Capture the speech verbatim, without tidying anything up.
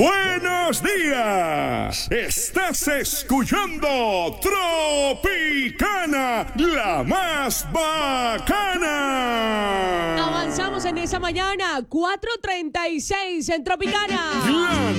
Buenos días. Estás escuchando Tropicana, la más bacana. Avanzamos en esa mañana, cuatro treinta y seis en Tropicana. La